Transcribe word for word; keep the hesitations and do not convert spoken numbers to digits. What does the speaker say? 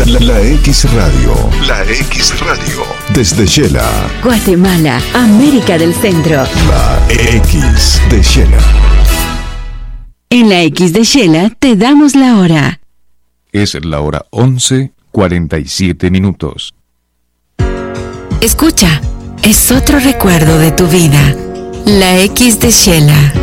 La, la, la X Radio. La X Radio. Desde Shela, Guatemala, América del Centro. La X de Shela. En la X de Shela te damos la hora. Es la hora once, cuarenta y siete minutos. Escucha, es otro recuerdo de tu vida. La X de Shela.